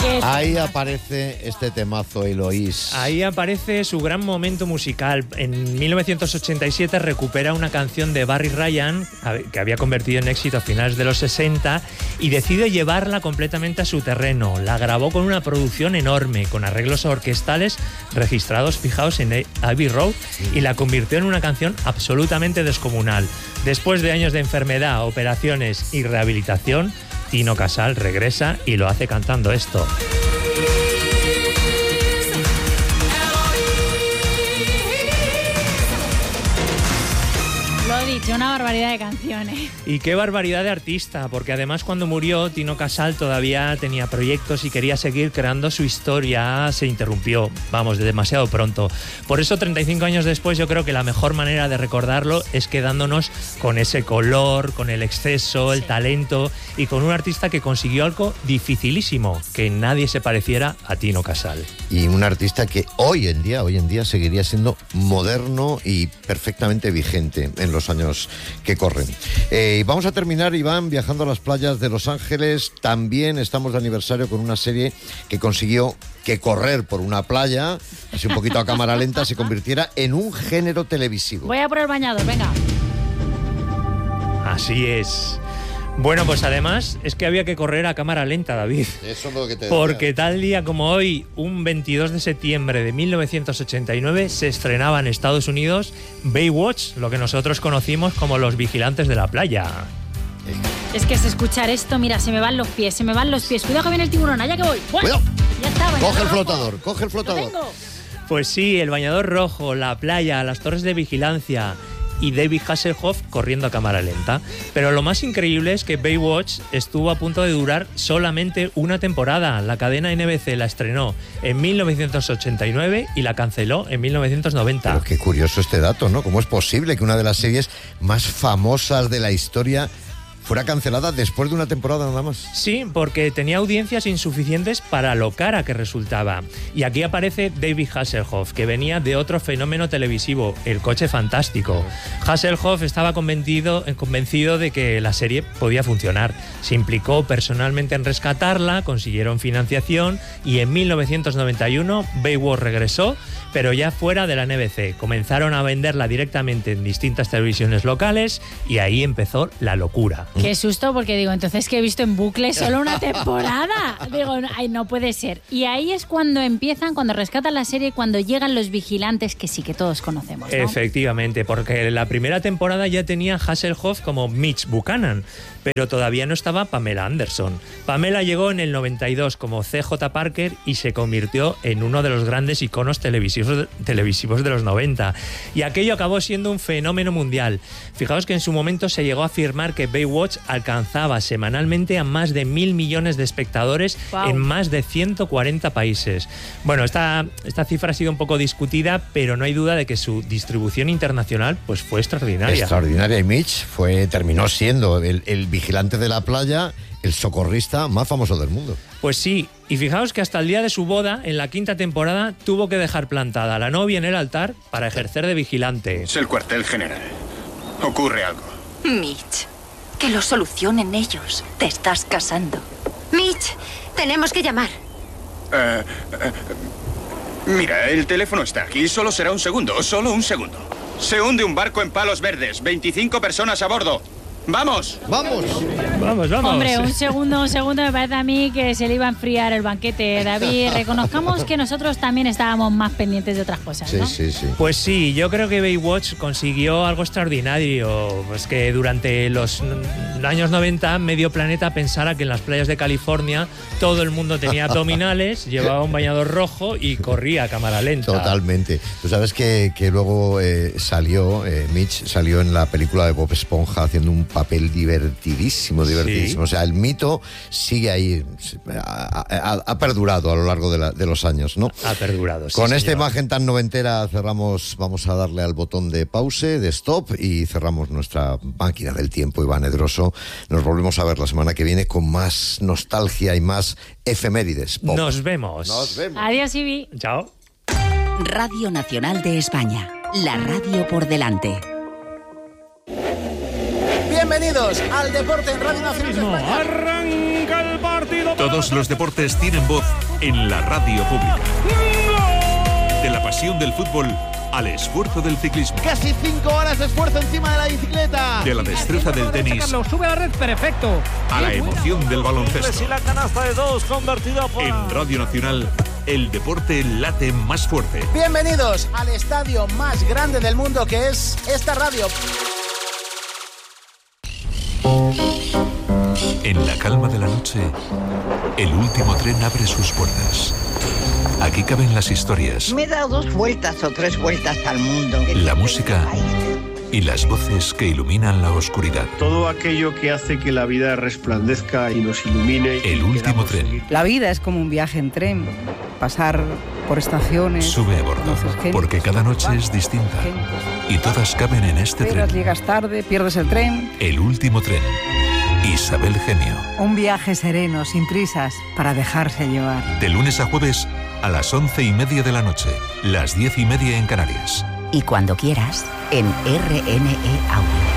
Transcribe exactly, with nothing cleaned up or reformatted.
Ahí aparece este temazo, Eloís. Ahí aparece su gran momento musical. En mil novecientos ochenta y siete recupera una canción de Barry Ryan, que había convertido en éxito a finales de los sesenta, y decide llevarla completamente a su terreno. La grabó con una producción enorme, con arreglos orquestales registrados, fijaos, en Abbey Road, y la convirtió en una canción absolutamente descomunal. Después de años de enfermedad, operaciones y rehabilitación, Tino Casal regresa y lo hace cantando esto. Lo dicho, una barbaridad de canciones. Y qué barbaridad de artista, porque además cuando murió Tino Casal todavía tenía proyectos y quería seguir creando su historia. Se interrumpió, vamos, de demasiado pronto. Por eso treinta y cinco años después yo creo que la mejor manera de recordarlo es quedándonos con ese color, con el exceso, el sí. talento y con un artista que consiguió algo dificilísimo, que nadie se pareciera a Tino Casal. Y un artista que hoy en día, hoy en día seguiría siendo moderno y perfectamente vigente en los años que corren. Eh, y vamos a terminar, Iván, viajando a las playas de Los Ángeles. También estamos de aniversario con una serie que consiguió que correr por una playa, así un poquito a cámara lenta, se convirtiera en un género televisivo. Voy a por el bañador, venga. Así es. Bueno, pues además es que había que correr a cámara lenta, David. Eso es lo que te Porque decía. Tal día como hoy, un veintidós de septiembre de mil novecientos ochenta y nueve, se estrenaba en Estados Unidos Baywatch, lo que nosotros conocimos como Los Vigilantes de la Playa. Es que es escuchar esto, mira, se me van los pies, se me van los pies. Cuidado que viene el tiburón, allá que voy. Cuidado. Ya está, bañador Coge el rojo. flotador, coge el flotador. Lo tengo. Pues sí, el bañador rojo, la playa, las torres de vigilancia y David Hasselhoff corriendo a cámara lenta. Pero lo más increíble es que Baywatch estuvo a punto de durar solamente una temporada. La cadena N B C la estrenó en mil novecientos ochenta y nueve y la canceló en mil novecientos noventa. Pero qué curioso este dato, ¿no? ¿Cómo es posible que una de las series más famosas de la historia fuera cancelada después de una temporada nada más? Sí, porque tenía audiencias insuficientes para lo cara que resultaba. Y aquí aparece David Hasselhoff, que venía de otro fenómeno televisivo, El Coche Fantástico. Hasselhoff estaba convencido, convencido de que la serie podía funcionar. Se implicó personalmente en rescatarla, consiguieron financiación y en mil novecientos noventa y uno Baywatch regresó, pero ya fuera de la N B C. Comenzaron a venderla directamente en distintas televisiones locales y ahí empezó la locura. Qué susto, porque digo, entonces que he visto en bucle solo una temporada. Digo, ay, no puede ser. Y ahí es cuando empiezan, cuando rescatan la serie, cuando llegan los vigilantes que sí que todos conocemos, ¿no? Efectivamente, porque la primera temporada ya tenía Hasselhoff como Mitch Buchanan, pero todavía no estaba Pamela Anderson. Pamela llegó en el noventa y dos como C J Parker y se convirtió en uno de los grandes iconos televisivos, televisivos de los noventa. Y aquello acabó siendo un fenómeno mundial. Fijaos que en su momento se llegó a afirmar que Baywatch alcanzaba semanalmente a más de mil millones de espectadores wow. en más de ciento cuarenta países. Bueno, esta, esta cifra ha sido un poco discutida, pero no hay duda de que su distribución internacional pues, fue extraordinaria. Extraordinaria. Y Mitch fue, terminó siendo el, el vigilante de la playa, el socorrista más famoso del mundo. Pues sí, y fijaos que hasta el día de su boda, en la quinta temporada, tuvo que dejar plantada a la novia en el altar para ejercer de vigilante. Es el cuartel general. Ocurre algo. Mitch, que lo solucionen ellos. Te estás casando. Mitch, tenemos que llamar. Uh, uh, mira, el teléfono está aquí. Solo será un segundo, solo un segundo. Se hunde un barco en Palos Verdes. veinticinco personas a bordo. ¡Vamos! ¡Vamos! ¡Vamos, vamos! Hombre, un segundo, un segundo me parece a mí que se le iba a enfriar el banquete. David, reconozcamos que nosotros también estábamos más pendientes de otras cosas, ¿no? Sí, sí, sí. Pues sí, yo creo que Baywatch consiguió algo extraordinario. Pues que durante los años noventa medio planeta pensara que en las playas de California todo el mundo tenía abdominales, llevaba un bañador rojo y corría a cámara lenta. Totalmente. Tú sabes que, que luego eh, salió, eh, Mitch salió en la película de Bob Esponja haciendo un papel divertidísimo, divertidísimo. ¿Sí? O sea, el mito sigue ahí, ha, ha, ha perdurado a lo largo de, la, de los años, ¿no? Ha perdurado, sí, Con esta señor. imagen tan noventera cerramos, vamos a darle al botón de pause, de stop, y cerramos nuestra máquina del tiempo, Iván Edroso. Nos volvemos a ver la semana que viene con más nostalgia y más efemérides. Pop. Nos vemos. Nos vemos. Adiós, Ibi. Chao. Radio Nacional de España. La radio por delante. Bienvenidos al deporte en Radio Nacional de España. Arranca el partido. Todos los deportes tienen voz en la radio pública. De la pasión del fútbol al esfuerzo del ciclismo. Casi cinco horas de esfuerzo encima de la bicicleta. De la destreza del tenis. Sube a la red, perfecto. A la emoción del baloncesto. Y la canasta de dos convertida por... En Radio Nacional, el deporte late más fuerte. Bienvenidos al estadio más grande del mundo, que es esta radio. En la calma de la noche, el último tren abre sus puertas. Aquí caben las historias. Me he dado dos vueltas o tres vueltas al mundo. La música y las voces que iluminan la oscuridad. Todo aquello que hace que la vida resplandezca y nos ilumine. El último tren. Seguir. La vida es como un viaje en tren. Pasar por estaciones. Sube a bordo, gente, porque cada noche es distinta. Gente. Y todas caben en este Esperas, tren. Llegas tarde, pierdes el tren. El último tren. Isabel Gemio. Un viaje sereno, sin prisas, para dejarse llevar. De lunes a jueves a las once y media de la noche, las diez y media en Canarias. Y cuando quieras, en R N E Audio.